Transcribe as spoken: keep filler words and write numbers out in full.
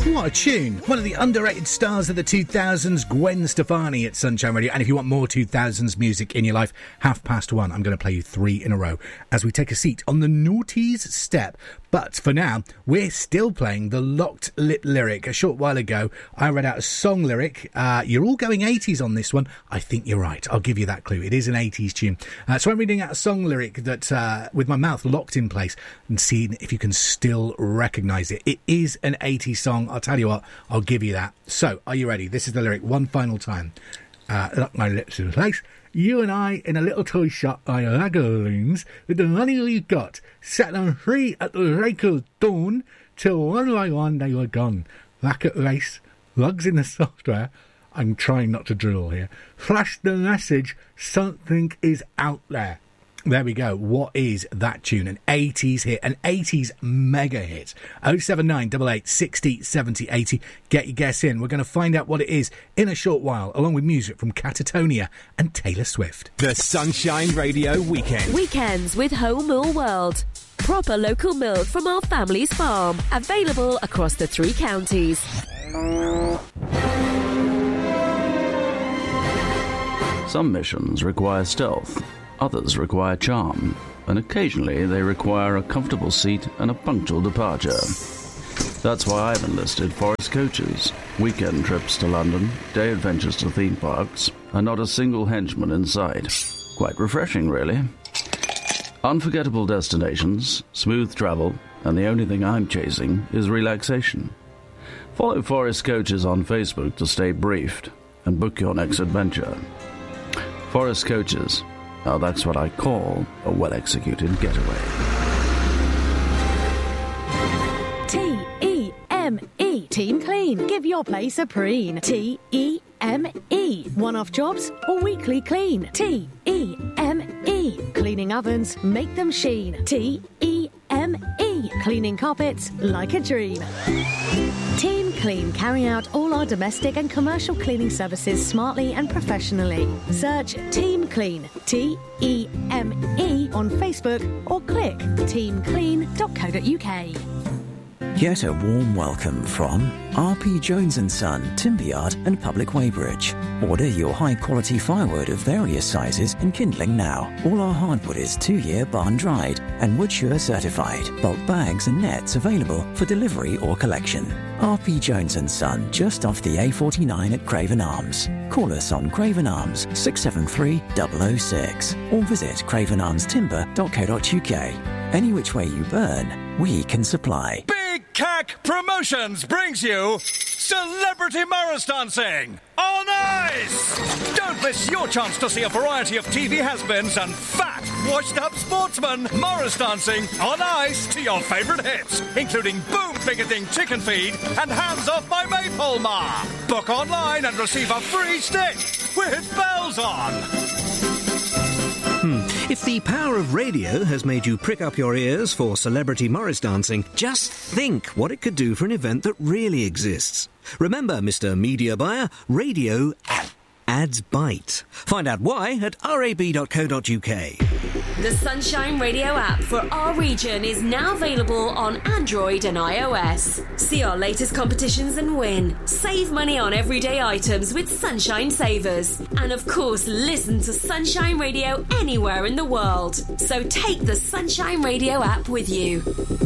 What a tune. One of the underrated stars of the two thousands, Gwen Stefani at Sunshine Radio. And if you want more two thousands music in your life, half past one, I'm going to play you three in a row as we take a seat on the Naughties step. But for now, we're still playing the Locked Lip lyric. A short while ago, I read out a song lyric. Uh, you're all going eighties on this one. I think you're right. I'll give you that clue. It is an eighties tune. Uh, so I'm reading out a song lyric that, uh, with my mouth locked in place and seeing if you can still recognise it. It is an eighties song. I'll tell you what, I'll give you that. So, are you ready? This is the lyric one final time. Uh, lock my lips in place. You and I in a little toy shop by Ragaloons with the money we got. Set them free at the break of dawn till one by one they were gone. Back at race, logs in the software. I'm trying not to drool here. Flash the message, something is out there. There we go. What is that tune? An eighties hit, an eighties mega hit. oh seven nine eight eight sixty seventy eighty. Get your guess in. We're going to find out what it is in a short while, along with music from Catatonia and Taylor Swift. The Sunshine Radio Weekend. Weekends with Home Mill World. Proper local milk from our family's farm. Available across the three counties. Some missions require stealth. Others require charm, and occasionally they require a comfortable seat and a punctual departure. That's why I've enlisted Forest Coaches. Weekend trips to London, day adventures to theme parks, and not a single henchman in sight. Quite refreshing, really. Unforgettable destinations, smooth travel, and the only thing I'm chasing is relaxation. Follow Forest Coaches on Facebook to stay briefed and book your next adventure. Forest Coaches. Now that's what I call a well-executed getaway. T E M E. Team Clean. Give your place a preen. T E M E. One-off jobs or weekly clean. T E M E. Cleaning ovens, make them sheen. T E M E. Cleaning carpets like a dream. Team Clean carry out all our domestic and commercial cleaning services smartly and professionally. Search Team Clean, T E M E, on Facebook or click team clean dot co dot uk. Get a warm welcome from R P Jones and Son, Timber Yard and Public Weybridge. Order your high-quality firewood of various sizes and kindling now. All our hardwood is two-year barn-dried and Woodsure certified. Bulk bags and nets available for delivery or collection. R P Jones and Son, just off the A forty-nine at Craven Arms. Call us on Craven Arms six seven three double oh six or visit craven arms timber dot co dot uk. Any which way you burn, we can supply. Big Cack Promotions brings you Celebrity Morris Dancing on Ice! Don't miss your chance to see a variety of T V has-beens and fat, washed-up sportsmen Morris dancing on ice to your favourite hits, including Boom Picketing Chicken Feed and Hands Off My Maypole Ma. Book online and receive a free stick with bells on. Hmm. If the power of radio has made you prick up your ears for Celebrity Morris Dancing, just think what it could do for an event that really exists. Remember, Mister Media Buyer, radio ads bite. Find out why at r a b dot co dot uk. The Sunshine Radio app for our region is now available on Android and iOS. See our latest competitions and win. Save money on everyday items with Sunshine Savers. And of course, listen to Sunshine Radio anywhere in the world. So take the Sunshine Radio app with you.